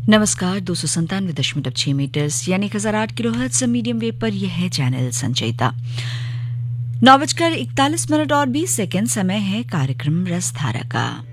नमस्कार 297.6 मीटर्स यानी 1008 kilohertz medium wave पर यह है चैनल संचयिता। 9:41 और 20 सेकंड समय है कार्यक्रम रसधारा का।